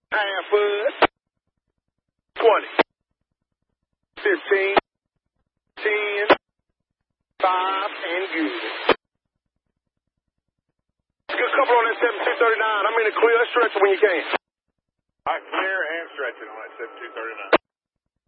half foot, 20, 15, 10, 5, and good. Good couple on that 7239. I'm in the clear. Stretch it when you can. All right, clear and stretching on that 7239.